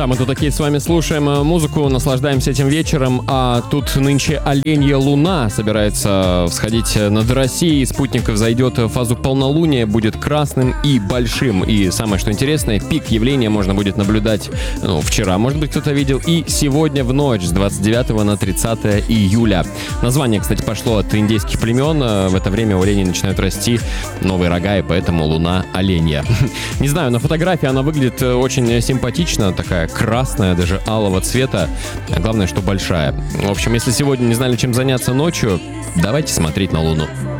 Да, мы тут такие с вами слушаем музыку, наслаждаемся этим вечером, а тут нынче оленья луна собирается всходить над Россией, спутник взойдет в фазу полнолуния, будет красным и большим. И самое что интересное, пик явления можно будет наблюдать, вчера, может быть, кто-то видел, и сегодня в ночь с 29 на 30 июля. Название, кстати, пошло от индейских племен. В это время у оленей начинают расти новые рога, и поэтому луна оленья. Не знаю, на фотографии она выглядит очень симпатично, такая красная, даже алого цвета. А главное, что большая. В общем, если сегодня не знали, чем заняться ночью, давайте смотреть на луну.